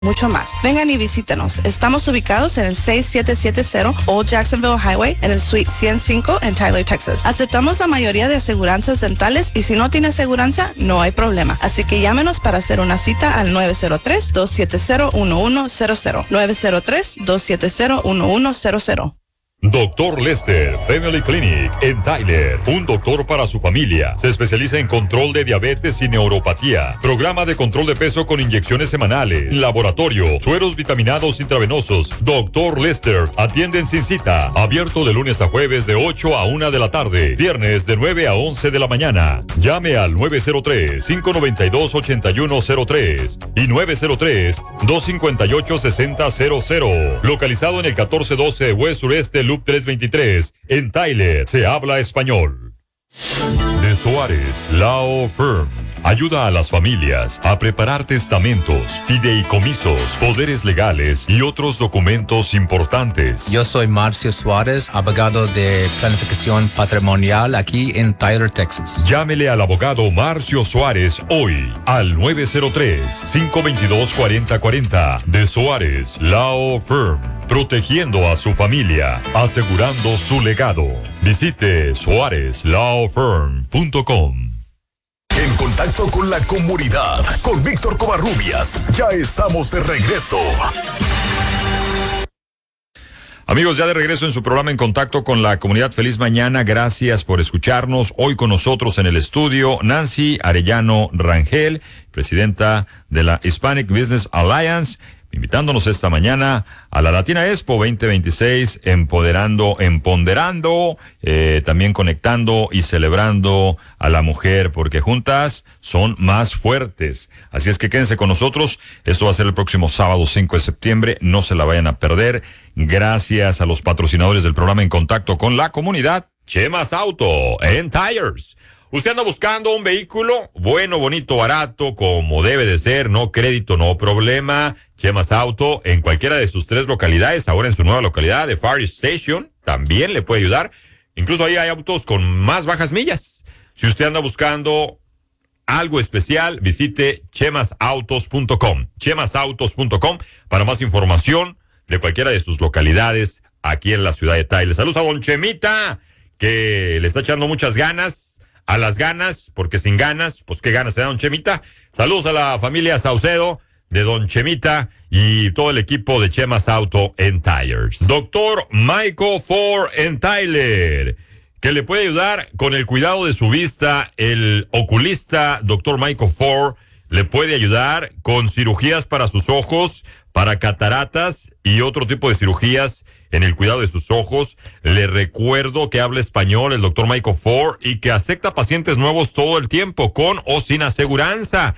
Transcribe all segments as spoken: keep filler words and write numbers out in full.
mucho más. Vengan y visítenos. Estamos ubicados en el seis siete siete cero Old Jacksonville Highway en el Suite ciento cinco en Tyler, Texas. Aceptamos la mayoría de aseguranzas dentales y si no tiene aseguranza, no hay problema. Así que llámenos para hacer una cita al nueve cero tres, dos siete cero, uno uno cero cero. nueve cero tres, dos siete cero, uno uno cero cero. Doctor Lester Family Clinic en Tyler, un doctor para su familia. Se especializa en control de diabetes y neuropatía. Programa de control de peso con inyecciones semanales. Laboratorio, sueros vitaminados intravenosos. Doctor Lester, atienden sin cita. Abierto de lunes a jueves de ocho a una de la tarde. Viernes de nueve a once de la mañana. Llame al nueve cero tres, cinco nueve dos, ocho uno cero tres y nueve cero tres, dos cinco ocho, seis cero cero cero. Localizado en el catorce doce West Sureste Loop trescientos veintitrés, en Tyler, se habla español. De Suárez Law Firm ayuda a las familias a preparar testamentos, fideicomisos, poderes legales y otros documentos importantes. Yo soy Marcio Suárez, abogado de planificación patrimonial aquí en Tyler, Texas. Llámele al abogado Marcio Suárez hoy al nueve cero tres, cinco dos dos, cuatro cero cuatro cero. De Suárez Law Firm, protegiendo a su familia, asegurando su legado. Visite suárez law firm punto com. En contacto con la comunidad, con Víctor Covarrubias. Ya estamos de regreso. Amigos, ya de regreso en su programa En Contacto con la Comunidad. Feliz mañana, gracias por escucharnos. Hoy con nosotros en el estudio, Nancy Arellano Rangel, presidenta de la Hispanic Business Alliance, invitándonos esta mañana a la Latina Expo veinte veintiséis, empoderando, empoderando, eh, también conectando y celebrando a la mujer, porque juntas son más fuertes. Así es que quédense con nosotros. Esto va a ser el próximo sábado cinco de septiembre. No se la vayan a perder. Gracias a los patrocinadores del programa En Contacto con la Comunidad. Chemas Auto and Tires. ¿Usted anda buscando un vehículo bueno, bonito, barato, como debe de ser? No crédito, no problema. Chemas Auto en cualquiera de sus tres localidades, ahora en su nueva localidad de Fire Station, también le puede ayudar. Incluso ahí hay autos con más bajas millas. Si usted anda buscando algo especial, visite chemas autos punto com. chemas autos punto com para más información de cualquiera de sus localidades aquí en la ciudad de Tyler. Saludos a don Chemita, que le está echando muchas ganas. A las ganas, porque sin ganas, pues qué ganas se da don Chemita. Saludos a la familia Saucedo de don Chemita y todo el equipo de Chemas Auto and Tires. Doctor Michael Ford en Tyler, que le puede ayudar con el cuidado de su vista. El oculista doctor Michael Ford le puede ayudar con cirugías para sus ojos, para cataratas y otro tipo de cirugías en el cuidado de sus ojos. Le recuerdo que habla español el doctor Michael Ford y que acepta pacientes nuevos todo el tiempo, con o sin aseguranza.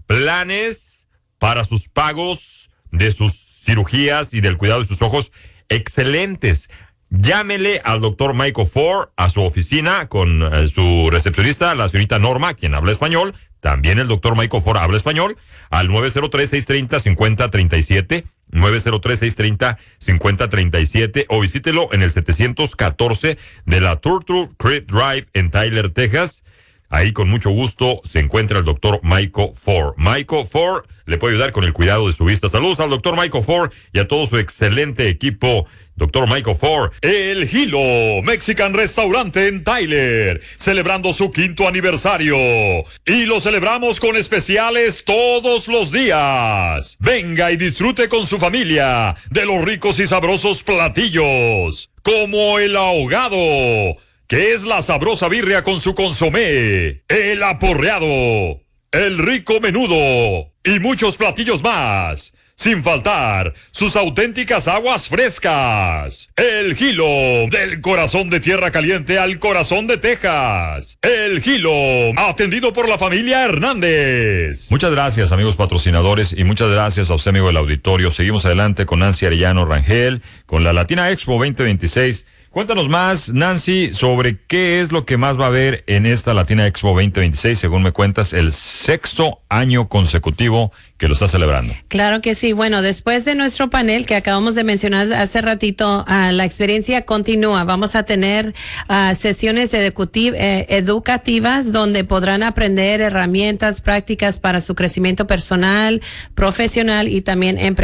Planes para sus pagos de sus cirugías y del cuidado de sus ojos excelentes. Llámele al doctor Michael Ford a su oficina con eh, su recepcionista, la señorita Norma, quien habla español. También el doctor Michael Ford habla español, al nueve cero tres, seis tres cero, cinco cero tres siete, nueve cero tres, seis tres cero, cinco cero tres siete, o visítelo en el setecientos catorce de la Turtle Creek Drive en Tyler, Texas. Ahí con mucho gusto se encuentra el doctor Michael Ford. Michael Ford le puede ayudar con el cuidado de su vista. Saludos al doctor Michael Ford y a todo su excelente equipo. doctor Michael Ford. El Hilo Mexican Restaurante en Tyler, celebrando su quinto aniversario. Y lo celebramos con especiales todos los días. Venga y disfrute con su familia de los ricos y sabrosos platillos, como el ahogado, que es la sabrosa birria con su consomé, el aporreado, el rico menudo y muchos platillos más. Sin faltar sus auténticas aguas frescas. El Hilo, del corazón de Tierra Caliente al corazón de Texas. El Hilo, atendido por la familia Hernández. Muchas gracias, amigos patrocinadores, y muchas gracias a usted, amigo del auditorio. Seguimos adelante con Nancy Arellano Rangel, con la Latina Expo veinte veintiséis, Cuéntanos más, Nancy, sobre qué es lo que más va a haber en esta Latina Expo veinte veintiséis, según me cuentas, el sexto año consecutivo que lo está celebrando. Claro que sí. Bueno, después de nuestro panel que acabamos de mencionar hace ratito, uh, la experiencia continúa. Vamos a tener uh, sesiones educativ- eh, educativas donde podrán aprender herramientas prácticas para su crecimiento personal, profesional y también empresarial.